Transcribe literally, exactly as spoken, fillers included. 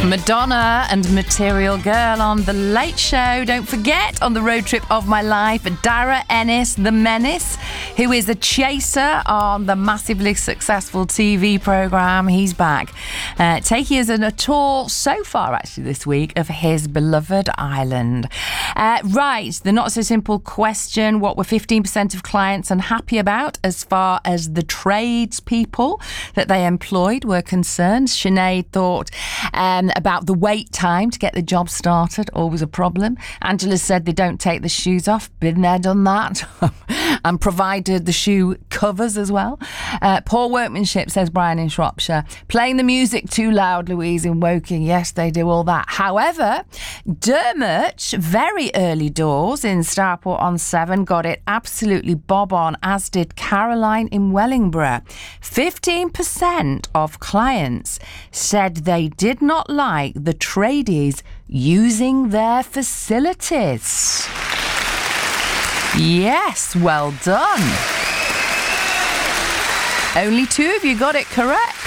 Madonna and Material Girl on The Late Show. Don't forget, on the road trip of my life, Dara Ennis, the Menace, who is a chaser on the massively successful T V programme. He's back, uh, taking us on a tour so far, actually, this week of his beloved island. Uh, right, the not-so-simple question, what were fifteen percent of clients unhappy about as far as the tradespeople that they employed were concerned? Sinead thought um, about the wait time to get the job started, always a problem. Angela said they don't take the shoes off, been there, done that, and provided the shoe covers as well. Uh, poor workmanship, says Brian in Shropshire. Playing the music too loud, Louise in Woking. Yes, they do all that. However, Dermot, very early doors in Starport-on-Severn, got it absolutely bob on, as did Caroline in Wellingborough. fifteen percent of clients said they did not like the tradies using their facilities. Yes, well done. Only two of you got it correct.